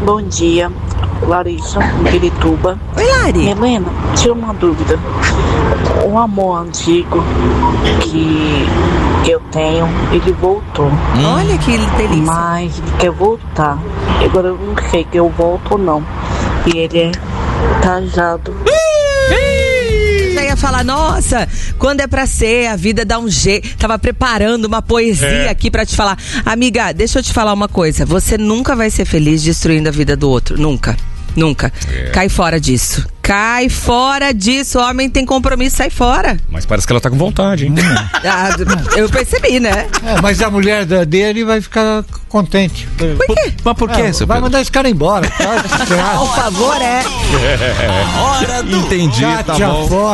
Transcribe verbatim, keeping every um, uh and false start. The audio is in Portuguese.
Bom dia, Larissa, Pirituba. Oi, Lari. Helena, tira uma dúvida. O amor antigo que, que eu tenho, ele voltou. Hum. Olha que delícia. Mas ele quer voltar. Agora eu não sei que eu volto ou não. E ele é casado. Já ia falar, nossa, quando é pra ser, a vida dá um jeito. Tava preparando uma poesia é. aqui pra te falar. Amiga, deixa eu te falar uma coisa. Você nunca vai ser feliz destruindo a vida do outro. Nunca. Nunca. É. Cai fora disso. Cai fora disso. O homem tem compromisso, sai fora. Mas parece que ela tá com vontade, hein? Ah, eu percebi, né? É, mas a mulher dele vai ficar contente. Por quê? Mas por quê, é, seu Vai Pedro? mandar esse cara embora. Por favor, é. é. Hora do... Entendi, tá bom.